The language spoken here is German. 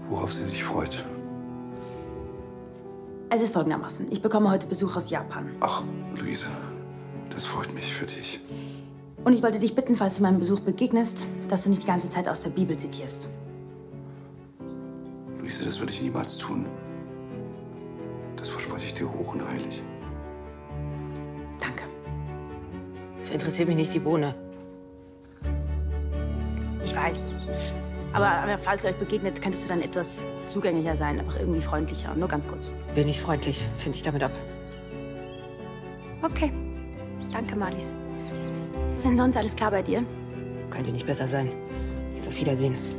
worauf sie sich freut. Es ist folgendermaßen. Ich bekomme heute Besuch aus Japan. Ach, Luise, das freut mich für dich. Und ich wollte dich bitten, falls du meinem Besuch begegnest, dass du nicht die ganze Zeit aus der Bibel zitierst. Luise, das würde ich niemals tun. Das verspreche ich dir hoch und heilig. Danke. Das interessiert mich nicht die Bohne. Ich weiß. Aber falls ihr euch begegnet, könntest du dann etwas zugänglicher sein, einfach irgendwie freundlicher. Nur ganz kurz. Bin ich freundlich, finde ich damit ab. Okay. Danke, Marlies. Ist denn sonst alles klar bei dir? Könnte nicht besser sein. Jetzt auf Wiedersehen.